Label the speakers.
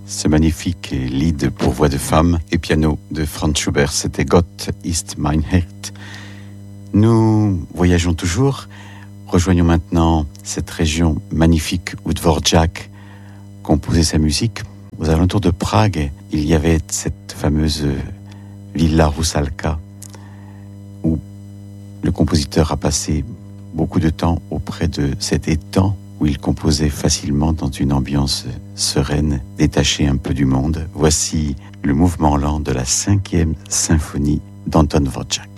Speaker 1: Ce magnifique lied pour voix de femme et piano de Franz Schubert, c'était Gott ist mein Held. Nous voyageons toujours, rejoignons maintenant cette région magnifique où Dvorak composait sa musique. Aux alentours de Prague, il y avait cette fameuse Villa Rusalka où le compositeur a passé beaucoup de temps auprès de cet étang où il composait facilement dans une ambiance sereine, détaché un peu du monde. Voici le mouvement lent de la 5e symphonie d'Anton Dvorak.